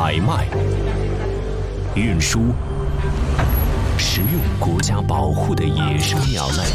买卖、运输、食用国家保护的野生鸟类，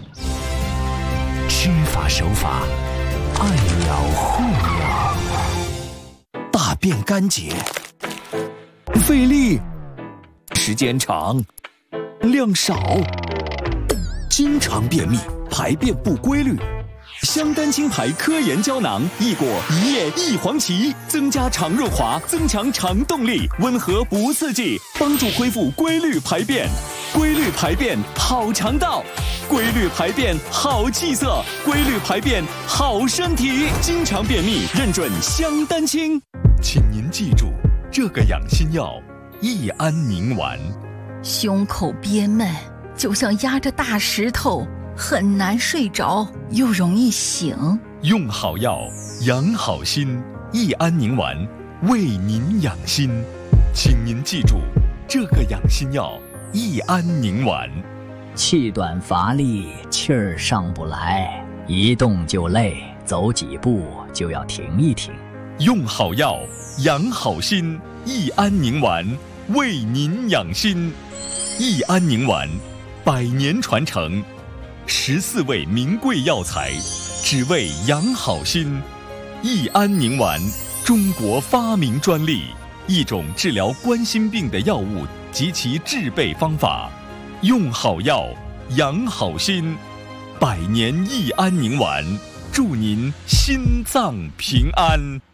知法守法，爱鸟护鸟。 大便干结，费力，时间长，量少，经常便秘，排便不规律。香丹青牌科研胶囊，益果一叶一黄芪，增加肠润滑，增强肠动力，温和不刺激，帮助恢复规律排便。规律排便好肠道，规律排便好气色，规律排便好身体。经常便秘，认准香丹青。 请您记住这个养心药：益安宁丸。 胸口憋闷，就像压着大石头，很难睡着，又容易醒。 用好药，养好心。益安宁丸，为您养心。请您记住这个养心药：益安宁丸。 气短乏力，气儿上不来，一动就累，走几步就要停一停。 用好药，养好心。益安宁丸，为您养心。益安宁丸，100年传承，14味名贵药材，只为养好心。益安宁丸，中国发明专利，一种治疗冠心病的药物及其制备方法。用好药，养好心。100年益安宁丸，祝您心脏平安。